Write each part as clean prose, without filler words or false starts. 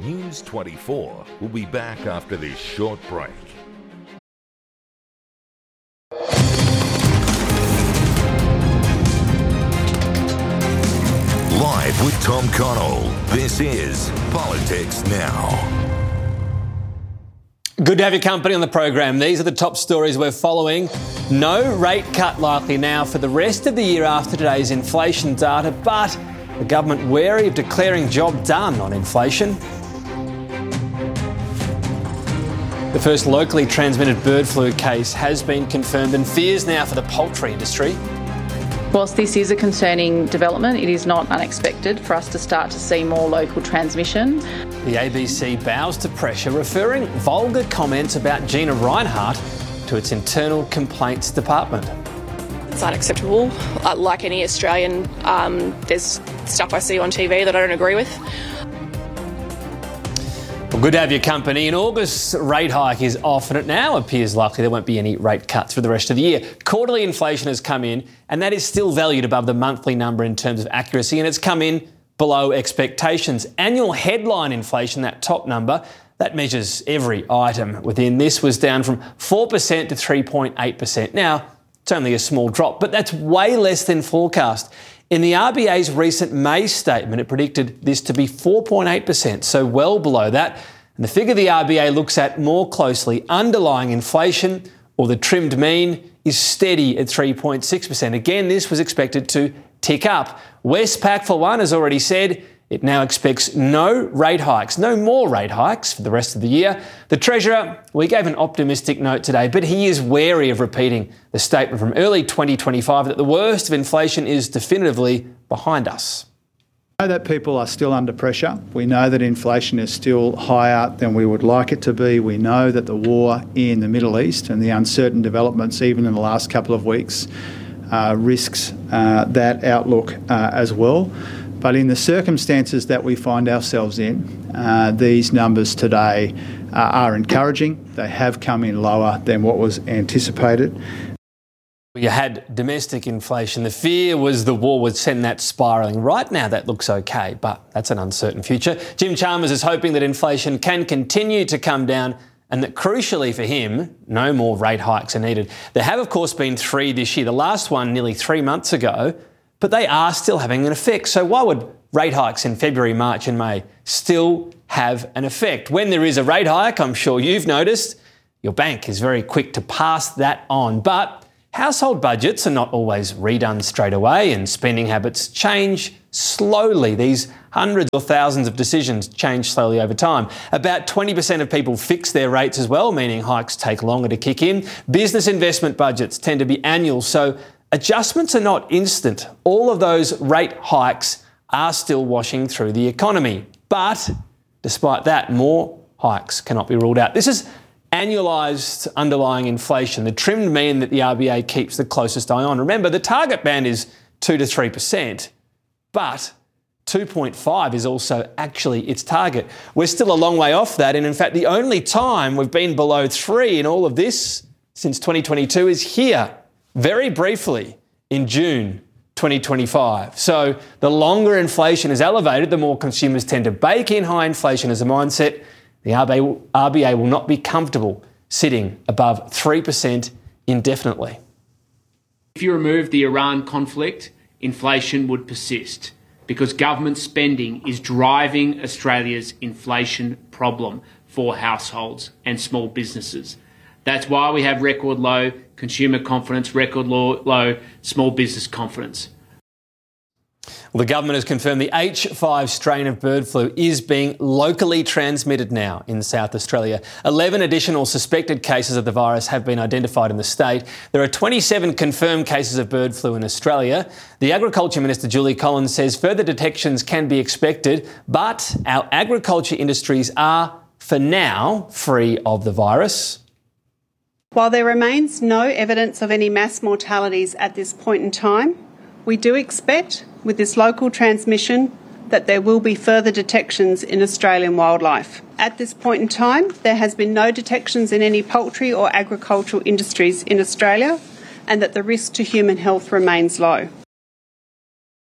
News 24 will be back after this short break. Live with Tom Connell, this is Politics Now. Good to have your company on the program. These are the top stories we're following. No rate cut likely now for the rest of the year after today's inflation data, but the government wary of declaring job done on inflation. The first locally transmitted bird flu case has been confirmed, and fears now for the poultry industry. Whilst this is a concerning development, it is not unexpected for us to start to see more local transmission. The ABC bows to pressure, referring vulgar comments about Gina Rinehart to its internal complaints department. It's unacceptable. Like any Australian, there's stuff I see on TV that I don't agree with. Well, good to have your company. An August rate hike is off, and it now appears likely there won't be any rate cuts for the rest of the year. Quarterly inflation has come in, and that is still valued above the monthly number in terms of accuracy, and it's come in below expectations. Annual headline inflation, that top number, that measures every item within this, was down from 4% to 3.8%. Now, it's only a small drop, but that's way less than forecast. In the RBA's recent May statement, it predicted this to be 4.8%, so well below that. And the figure the RBA looks at more closely, underlying inflation, or the trimmed mean, is steady at 3.6%. Again, this was expected to tick up. Westpac, for one, has already said it now expects no more rate hikes for the rest of the year. The Treasurer, we gave an optimistic note today, but he is wary of repeating the statement from early 2025 that the worst of inflation is definitively behind us. We know that people are still under pressure. We know that inflation is still higher than we would like it to be. We know that the war in the Middle East and the uncertain developments, even in the last couple of weeks, risks that outlook as well. But in the circumstances that we find ourselves in, these numbers today are encouraging. They have come in lower than what was anticipated. You had domestic inflation. The fear was the war would send that spiralling. Right now, that looks okay, but that's an uncertain future. Jim Chalmers is hoping that inflation can continue to come down and that, crucially for him, no more rate hikes are needed. There have, of course, been 3 this year. The last one nearly 3 months ago, but they are still having an effect. So why would rate hikes in February, March and May still have an effect? When there is a rate hike, I'm sure you've noticed, your bank is very quick to pass that on. But household budgets are not always redone straight away, and spending habits change slowly. These hundreds or thousands of decisions change slowly over time. About 20% of people fix their rates as well, meaning hikes take longer to kick in. Business investment budgets tend to be annual, so adjustments are not instant. All of those rate hikes are still washing through the economy. But despite that, more hikes cannot be ruled out. This is annualised underlying inflation, the trimmed mean that the RBA keeps the closest eye on. Remember, the target band is 2 to 3%, but 2.5 is also actually its target. We're still a long way off that, and in fact, the only time we've been below 3 in all of this since 2022 is here, very briefly, in June 2025. So the longer inflation is elevated, the more consumers tend to bake in high inflation as a mindset. The RBA will not be comfortable sitting above 3% indefinitely. If you remove the Iran conflict, inflation would persist because government spending is driving Australia's inflation problem for households and small businesses. That's why we have record low consumer confidence, record low small business confidence. Well, the government has confirmed the H5 strain of bird flu is being locally transmitted now in South Australia. 11 additional suspected cases of the virus have been identified in the state. There are 27 confirmed cases of bird flu in Australia. The Agriculture Minister, Julie Collins, says further detections can be expected, but our agriculture industries are, for now, free of the virus. While there remains no evidence of any mass mortalities at this point in time, we do expect, with this local transmission, that there will be further detections in Australian wildlife. At this point in time, there has been no detections in any poultry or agricultural industries in Australia, and that the risk to human health remains low.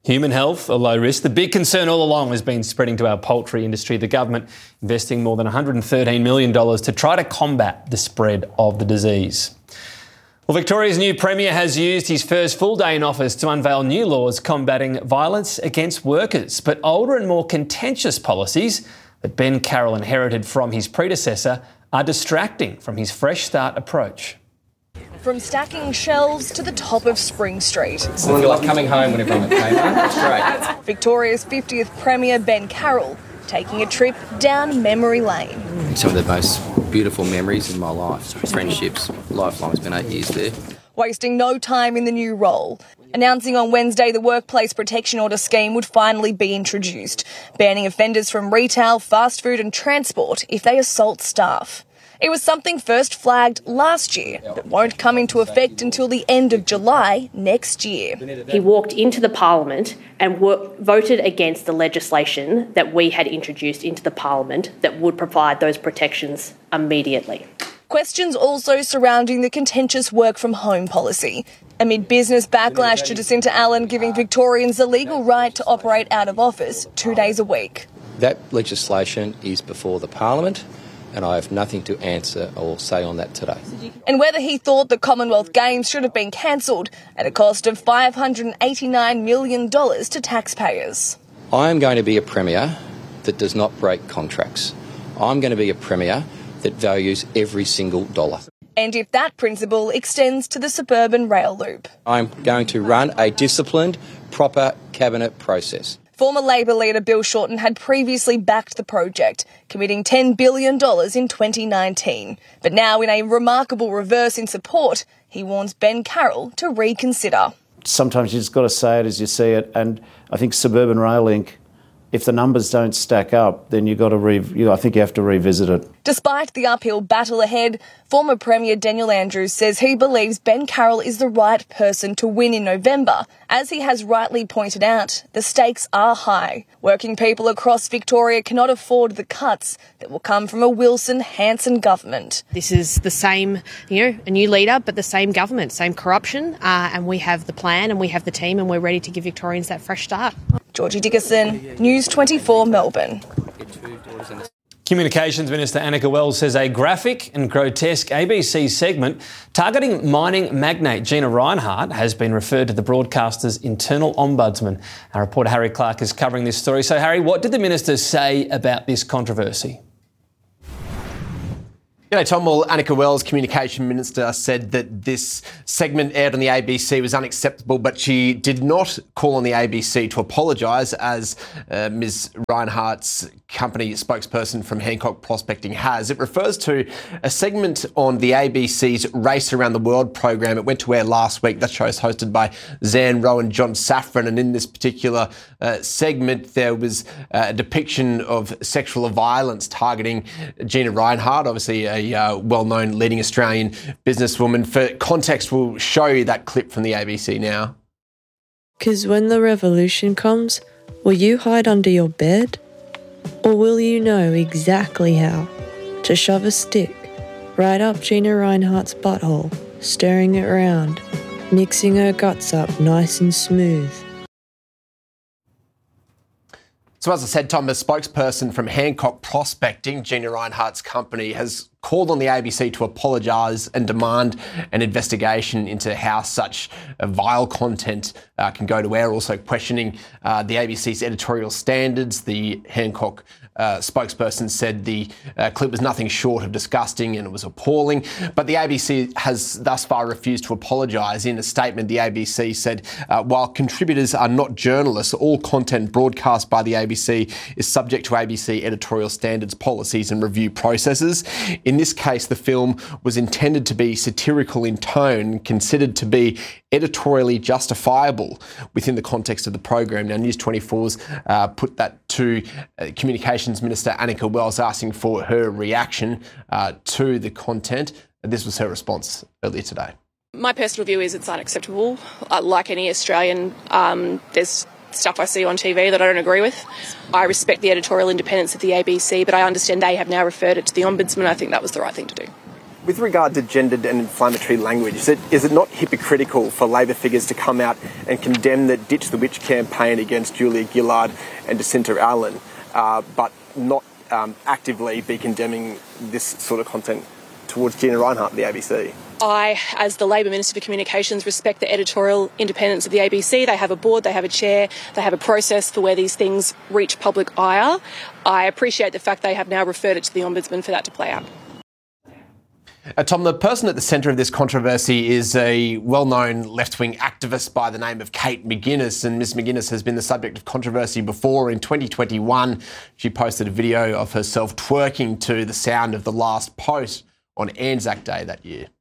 Human health, a low risk. The big concern all along has been spreading to our poultry industry. The government investing more than $113 million to try to combat the spread of the disease. Well, Victoria's new Premier has used his first full day in office to unveil new laws combating violence against workers. But older and more contentious policies that Ben Carroll inherited from his predecessor are distracting from his fresh start approach. From stacking shelves to the top of Spring Street. I feel like coming home whenever I'm at Kmart. It's great. Victoria's 50th Premier Ben Carroll taking a trip down memory lane. Some of the most beautiful memories in my life. Friendships, lifelong. It's been 8 years there. Wasting no time in the new role. Announcing on Wednesday the Workplace Protection Order scheme would finally be introduced, banning offenders from retail, fast food and transport if they assault staff. It was something first flagged last year, but won't come into effect until the end of July next year. He walked into the Parliament and voted against the legislation that we had introduced into the Parliament that would provide those protections immediately. Questions also surrounding the contentious work from home policy, amid business backlash to Jacinta Allen giving Victorians the legal right to operate out of office 2 days a week. That legislation is before the Parliament, and I have nothing to answer or say on that today. And whether he thought the Commonwealth Games should have been cancelled at a cost of $589 million to taxpayers. I am going to be a Premier that does not break contracts. I'm going to be a Premier that values every single dollar. And if that principle extends to the suburban rail loop. I'm going to run a disciplined, proper cabinet process. Former Labor leader Bill Shorten had previously backed the project, committing $10 billion in 2019. But now, in a remarkable reverse in support, he warns Ben Carroll to reconsider. Sometimes you just got to say it as you see it, and I think Suburban Rail Link, if the numbers don't stack up, then I think you have to revisit it. Despite the uphill battle ahead, former Premier Daniel Andrews says he believes Ben Carroll is the right person to win in November. As he has rightly pointed out, the stakes are high. Working people across Victoria cannot afford the cuts that will come from a Wilson-Hanson government. This is the same, a new leader, but the same government, same corruption, and we have the plan and we have the team and we're ready to give Victorians that fresh start. Georgie Dickerson, News 24 Melbourne. Communications Minister Annika Wells says a graphic and grotesque ABC segment targeting mining magnate Gina Rinehart has been referred to the broadcaster's internal ombudsman. Our reporter Harry Clark is covering this story. So, Harry, what did the minister say about this controversy? G'day, Tom. Well, Annika Wells, Communication Minister, said that this segment aired on the ABC was unacceptable, but she did not call on the ABC to apologise, as Ms Rinehart's company spokesperson from Hancock Prospecting has. It refers to a segment on the ABC's Race Around the World program. It went to air last week. That show is hosted by Zan Rowe and John Safran, and in this particular segment, there was a depiction of sexual violence targeting Gina Rinehart, obviously a well-known leading Australian businesswoman. For context, we'll show you that clip from the ABC now. 'Cause when the revolution comes, will you hide under your bed? Or will you know exactly how to shove a stick right up Gina Rinehart's butthole, stirring it around, mixing her guts up nice and smooth? So as I said, Tom, a spokesperson from Hancock Prospecting, Gina Rinehart's company, has called on the ABC to apologise and demand an investigation into how such vile content can go to air, also questioning the ABC's editorial standards. The Hancock spokesperson said the clip was nothing short of disgusting and it was appalling, but the ABC has thus far refused to apologise. In a statement, the ABC said, while contributors are not journalists, all content broadcast by the ABC is subject to ABC editorial standards, policies and review processes. In this case, the film was intended to be satirical in tone, considered to be editorially justifiable within the context of the program. Now, News 24's put that to Communications Minister Annika Wells, asking for her reaction to the content. This was her response earlier today. My personal view is it's unacceptable. Like any Australian, there's stuff I see on TV that I don't agree with. I respect the editorial independence of the ABC, but I understand they have now referred it to the Ombudsman. I think that was the right thing to do. With regard to gendered and inflammatory language, is it not hypocritical for Labor figures to come out and condemn the Ditch the Witch campaign against Julia Gillard and Jacinta Allen, but not actively be condemning this sort of content towards Gina Rinehart of the ABC? I, as the Labor Minister for Communications, respect the editorial independence of the ABC. They have a board, they have a chair, they have a process for where these things reach public ire. I appreciate the fact they have now referred it to the Ombudsman for that to play out. Tom, the person at the centre of this controversy is a well-known left-wing activist by the name of Kate McGuinness, and Ms McGuinness has been the subject of controversy before. In 2021, she posted a video of herself twerking to the sound of The Last Post on Anzac Day that year.